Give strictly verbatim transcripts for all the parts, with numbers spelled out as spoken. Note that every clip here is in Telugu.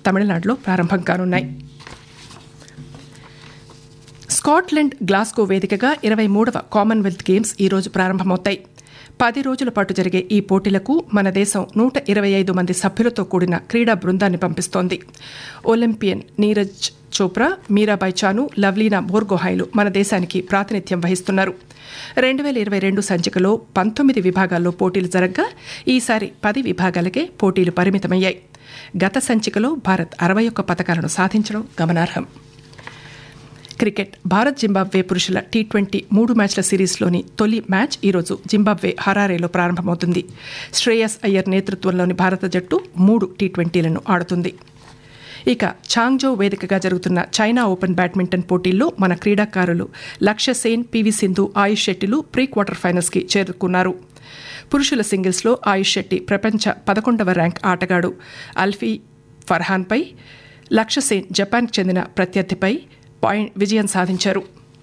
తమిళనాడులో ప్రారంభం కానున్నాయి. స్కాట్లాండ్ గ్లాస్గో వేదికగా ఇరవై మూడవ కామన్వెల్త్ గేమ్స్ ఈరోజు ప్రారంభమవుతాయి. పది రోజుల పాటు జరిగే ఈ పోటీలకు మన దేశం నూట ఇరవై ఐదు మంది సభ్యులతో కూడిన క్రీడా బృందాన్ని పంపిస్తోంది. ఒలింపియన్ నీరజ్ చోప్రా, మీరాబాయ్ చాను, లవ్లీనా బోర్గోహాయ్లు మన దేశానికి ప్రాతినిధ్యం వహిస్తున్నారు. రెండు వేల ఇరవై రెండు సంచికలో పంతొమ్మిది విభాగాల్లో పోటీలు జరగ్గా ఈసారి పది విభాగాలకే పోటీలు పరిమితమయ్యాయి. గత సంచికలో భారత్ అరవై ఒక్క పతకాలను సాధించడం గమనార్హం. క్రికెట్ భారత్ జింబాబ్వే పురుషుల టీ ట్వంటీ మూడు మ్యాచ్ల సిరీస్లోని తొలి మ్యాచ్ ఈరోజు జింబాబ్వే హరారేలో ప్రారంభమవుతుంది. శ్రేయస్ అయ్యర్ నేతృత్వంలోని భారత జట్టు మూడు టీ ట్వంటీలను ఆడుతుంది. ఇక చాంగ్జో వేదికగా జరుగుతున్న చైనా ఓపెన్ బ్యాడ్మింటన్ పోటీల్లో మన క్రీడాకారులు లక్ష్య సేన్, పివి సింధు, ఆయుష్ షెట్టిలు ప్రీ క్వార్టర్ ఫైనల్స్కి చేరుకున్నారు. పురుషుల సింగిల్స్లో ఆయుష్ షెట్టి ప్రపంచ పదకొండవ ర్యాంక్ ఆటగాడు అల్ఫీ ఫర్హాన్పై, లక్ష్య సేన్ జపాన్కు చెందిన ప్రత్యర్థిపై పాయింట్ విజయం సాధించారు.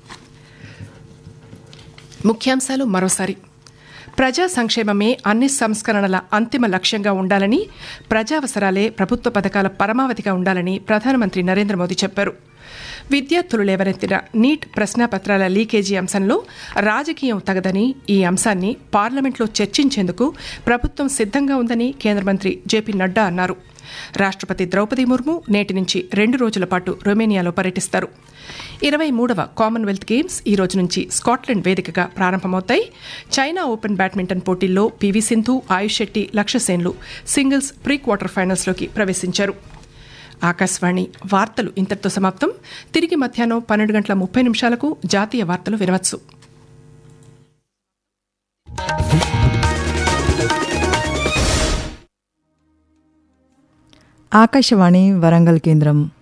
ముఖ్యాంశాలు మరోసారి. ప్రజా సంక్షేమమే అన్ని సంస్కరణల అంతిమ లక్ష్యంగా ఉండాలని, ప్రజావసరాలే ప్రభుత్వ పథకాల పరమావధిగా ఉండాలని ప్రధానమంత్రి నరేంద్ర మోదీ చెప్పారు. విద్యార్థులు లేవనెత్తిన నీట్ ప్రశ్నాపత్రాల లీకేజీ అంశంలో రాజకీయం తగదని, ఈ అంశాన్ని పార్లమెంట్లో చర్చించేందుకు ప్రభుత్వం సిద్ధంగా ఉందని కేంద్ర మంత్రి జేపీ నడ్డా అన్నారు. రాష్ట్రపతి ద్రౌపది ముర్ము నేటి నుంచి రెండు రోజుల పాటు రొమేనియాలో పర్యటిస్తారు. ఇరవై మూడవ కామన్వెల్త్ గేమ్స్ ఈ రోజు నుంచి స్కాట్లాండ్ వేదికగా ప్రారంభమవుతాయి. చైనా ఓపెన్ బ్యాడ్మింటన్ పోటీల్లో పివి సింధు, ఆయుష్ షెట్టి, లక్ష్య సేన్లు సింగిల్స్ ప్రీ క్వార్టర్ ఫైనల్స్లోకి ప్రవేశించారు. ఆకాశవాణి వార్తలు ఇంతటితో సమాప్తం. తిరిగి మధ్యాహ్నం పన్నెండు గంటల ముప్పై నిమిషాలకు జాతీయ వార్తలు వినవచ్చు. ఆకాశవాణి వరంగల్ కేంద్రం.